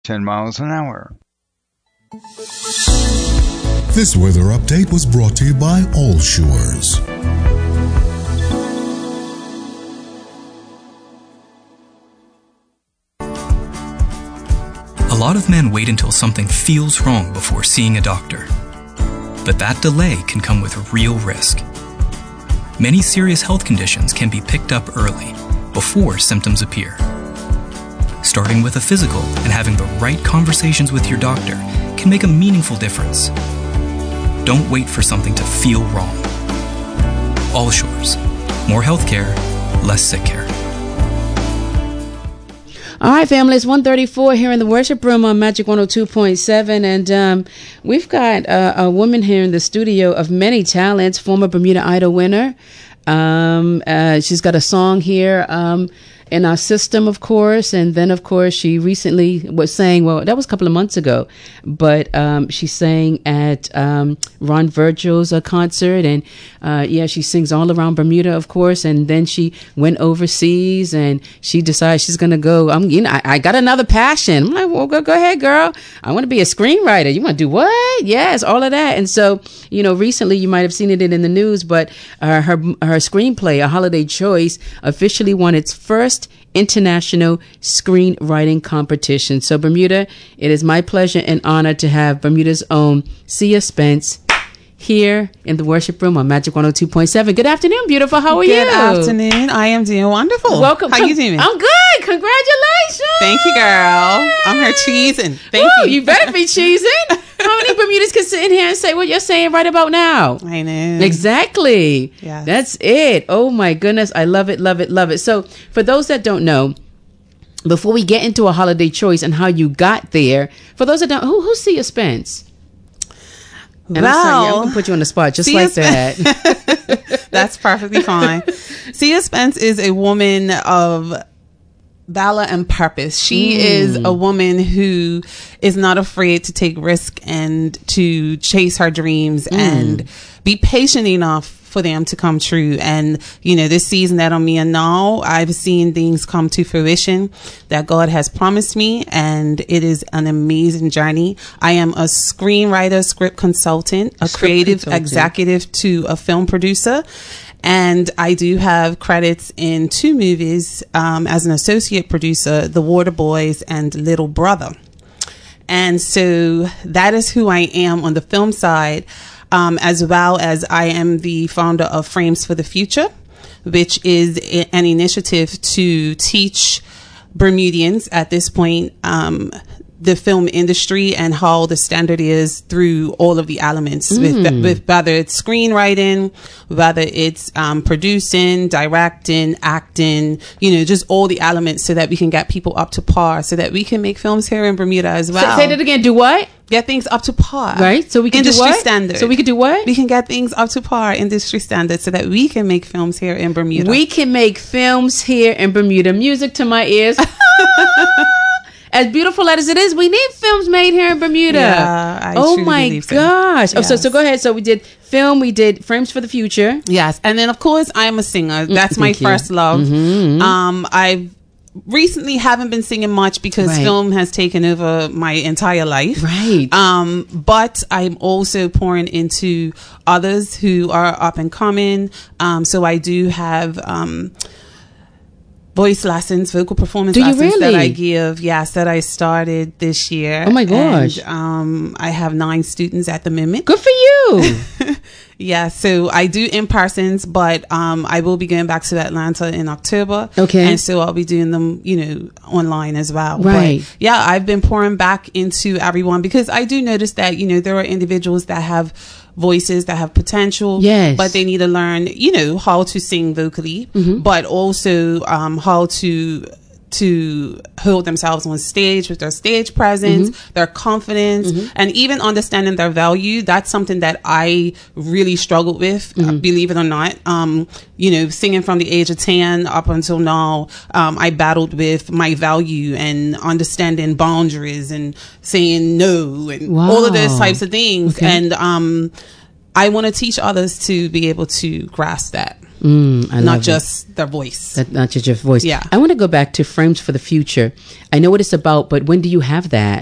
10 miles an hour. This weather update was brought to you by All Shores. A lot of men wait until something feels wrong before seeing a doctor. But that delay can come with real risk. Many serious health conditions can be picked up early, before symptoms appear. Starting with a physical and having the right conversations with your doctor can make a meaningful difference. Don't wait for something to feel wrong. All Shores. More healthcare, less sick care. All right, family, it's 1:34 here in the worship room on Magic 102.7. And we've got a woman here in the studio of many talents, former Bermuda Idol winner. She's got a song here in our system, of course. And then, of course, she recently was saying, well, that was a couple of months ago, but she sang at Ron Virgil's concert. And she sings all around Bermuda, of course. And then she went overseas and she decided she's going to go. I got another passion. I'm like, well, go ahead, girl. I want to be a screenwriter. You want to do what? Yes, all of that. And so, recently you might have seen it in the news, but her screenplay, A Holiday Choice, officially won its first international screenwriting competition. So Bermuda, it is my pleasure and honor to have Bermuda's own Sia Spence here in the worship room on Magic 102.7. Good afternoon, beautiful. How are you? Good afternoon. I am doing wonderful. Welcome. How you doing? I'm good. Congratulations. Thank you, girl. I'm here cheesing. Thank you. You better be cheesing. How many Bermudas can sit in here and say what you're saying right about now? I know. Exactly. Yes. That's it. Oh my goodness. I love it, love it, love it. So for those that don't know, before we get into A Holiday Choice and how you got there, for those that don't, who's Sia Spence? And I'm sorry, I'm going to put you on the spot just Sia like that. That's perfectly fine. Sia Spence is a woman of valor and purpose. She is a woman who is not afraid to take risk and to chase her dreams and be patient enough for them to come true. And, this season that I'm in now, I've seen things come to fruition that God has promised me. And it is an amazing journey. I am a screenwriter, script consultant, a creative executive to a film producer. And I do have credits in 2 movies as an associate producer, The Water Boys and Little Brother. And so that is who I am on the film side, as well as I am the founder of Frames for the Future, which is an initiative to teach Bermudians at this point the film industry and how the standard is through all of the elements, with whether it's screenwriting, whether it's producing, directing, acting, just all the elements, so that we can get people up to par, so that we can make films here in Bermuda as well. Say that again. Do what? Get things up to par. Right. So we can industry do what? Standard. So we can do what? We can get things up to par, industry standard, so that we can make films here in Bermuda. We can make films here in Bermuda. Music to my ears. As beautiful as it is, we need films made here in Bermuda. Yeah, I truly believe so. Gosh. Yes. Oh, so go ahead. So we did film, we did Frames for the Future. Yes. And then, of course, I'm a singer. That's my first love. I've recently haven't been singing much because film has taken over my entire life. Right. But I'm also pouring into others who are up and coming. So I do have voice lessons, vocal performance lessons that I give. Yes, that I started this year. Oh my gosh. And, I have 9 students at the moment. Good for you. Yeah, so I do in-persons, but I will be going back to Atlanta in October. Okay. And so I'll be doing them, online as well. Right. But yeah, I've been pouring back into everyone because I do notice that, there are individuals that have voices that have potential, yes, but they need to learn, how to sing vocally, but also how to hold themselves on stage with their stage presence, their confidence, and even understanding their value. That's something that I really struggled with, believe it or not. Singing from the age of 10 up until now, I battled with my value and understanding boundaries and saying no and all of those types of things. Okay. And I want to teach others to be able to grasp that. Not just their voice. Not just your voice. Yeah. I want to go back to Frames for the Future. I know what it's about, but when do you have that?